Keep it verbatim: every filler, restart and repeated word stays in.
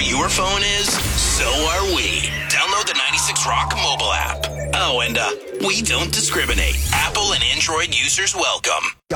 your phone is, so are we. Download the ninety-six Rock mobile app. Oh, and uh, we don't discriminate. Apple and Android users welcome.